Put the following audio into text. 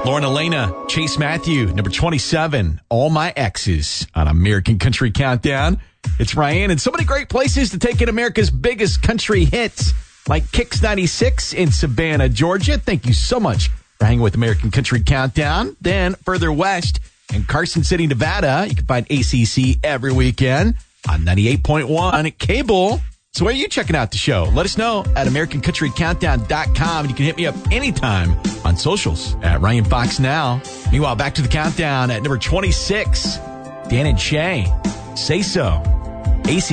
Lauren Elena, Chase Matthew, number 27, All My Exes on American Country Countdown. It's Ryan, and so many great places to take in America's biggest country hits, like Kicks 96 in Savannah, Georgia. Thank you so much for hanging with American Country Countdown. Then further west in Carson City, Nevada, you can find ACC every weekend on 98.1 cable. So where are you checking out the show? Let us know at AmericanCountryCountdown.com. And you can hit me up anytime on socials at Ryan Fox Now. Meanwhile, back to the countdown at number 26, Dan and Shay, Say So. AC